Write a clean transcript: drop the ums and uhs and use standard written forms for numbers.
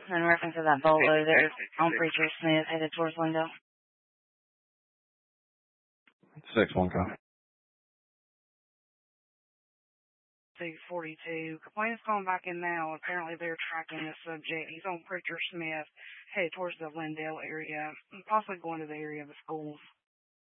In reference to that boatload there on Preacher Smith headed towards Lindale. 6-1 copy. 642. Complainant's calling back in now. Apparently they're tracking the subject. He's on Preacher Smith, headed towards the Lindale area, possibly going to the area of the schools.